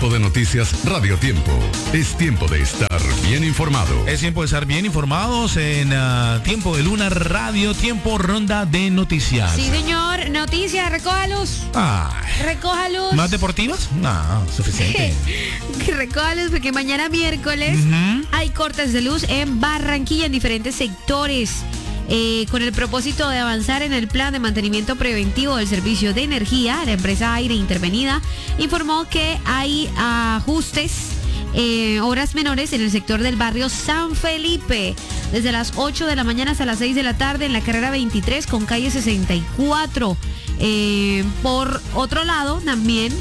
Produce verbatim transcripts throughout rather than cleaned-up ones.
Tiempo de noticias Radio Tiempo. Es tiempo de estar bien informado. Es tiempo de estar bien informados en uh, Tiempo de Luna Radio Tiempo, ronda de noticias. Sí, señor. Noticias, recoja luz. Ay. Recoja luz. ¿Más deportivas? No, suficiente. Recoja luz porque mañana miércoles uh-huh. hay cortes de luz en Barranquilla en diferentes sectores. Eh, con el propósito de avanzar en el plan de mantenimiento preventivo del servicio de energía, la empresa Aire Intervenida informó que hay ajustes, eh, horas menores en el sector del barrio San Felipe, desde las ocho de la mañana hasta las seis de la tarde en la carrera veintitrés con calle sesenta y cuatro. Eh, por otro lado, también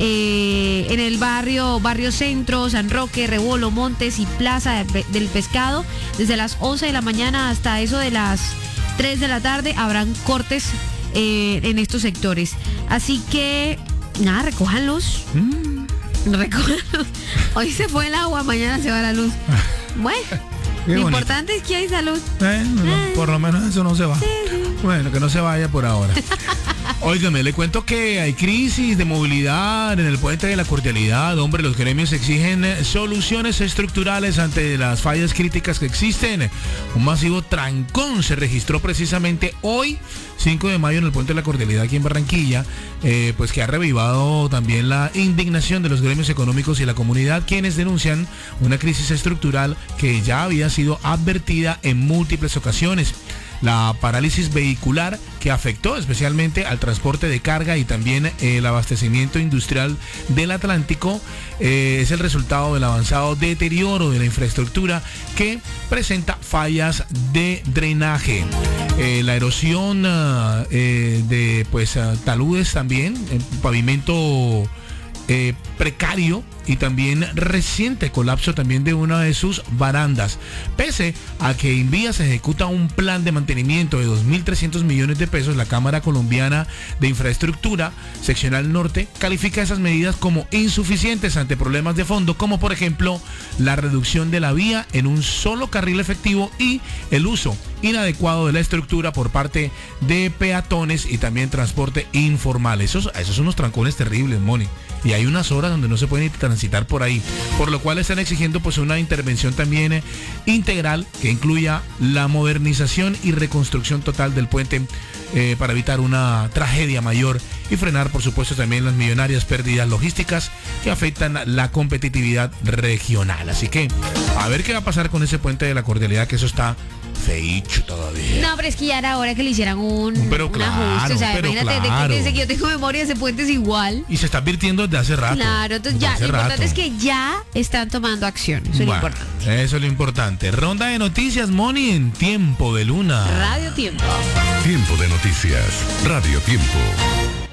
Eh, en el barrio, barrio Centro, San Roque, Rebolo, Montes y Plaza de, del Pescado, desde las once de la mañana hasta eso de las tres de la tarde habrán cortes eh, en estos sectores. Así que, nada, recójanlos. Mm. Recójanlos. Hoy se fue el agua, mañana se va la luz. Bueno, Qué lo bonito. importante es que hay salud. Eh, no, no, por lo menos eso no se va. Sí, sí. Bueno, que no se vaya por ahora. Óigame, le cuento que hay crisis de movilidad en el puente de la Cordialidad. Hombre, los gremios exigen soluciones estructurales ante las fallas críticas que existen. Un masivo trancón se registró precisamente hoy, cinco de mayo, en el puente de la Cordialidad aquí en Barranquilla, eh, pues que ha revivado también la indignación de los gremios económicos y la comunidad, quienes denuncian una crisis estructural que ya había sido advertida en múltiples ocasiones. La parálisis vehicular que afectó especialmente al transporte de carga y también eh, el abastecimiento industrial del Atlántico eh, es el resultado del avanzado deterioro de la infraestructura que presenta fallas de drenaje. Eh, la erosión uh, eh, de pues uh, taludes también, el pavimento eh, precario y también reciente colapso también de una de sus barandas. Pese a que Invías ejecuta un plan de mantenimiento de dos mil trescientos millones de pesos, la Cámara Colombiana de Infraestructura Seccional Norte califica esas medidas como insuficientes ante problemas de fondo, como por ejemplo la reducción de la vía en un solo carril efectivo y el uso inadecuado de la estructura por parte de peatones y también transporte informal. Esos, esos son unos trancones terribles, Moni. Y hay unas horas donde no se puede ni transitar por ahí, por lo cual están exigiendo pues una intervención también eh, integral que incluya la modernización y reconstrucción total del puente eh, para evitar una tragedia mayor y frenar por supuesto también las millonarias pérdidas logísticas que afectan la competitividad regional. Así que a ver qué va a pasar con ese puente de la Cordialidad, que eso está feicho todavía. No, pero es que ya era hora que le hicieran un, pero un claro, ajuste. O sea, pero imagínate, claro. de que, desde que yo tengo memoria, ese puente es igual. Y se está advirtiendo desde hace rato. Claro, entonces ya, lo importante es que ya están tomando acción. Eso es bueno, lo importante. Eso es lo importante. Ronda de noticias, Moni, en Tiempo de Luna. Radio Tiempo. Tiempo de noticias Radio Tiempo.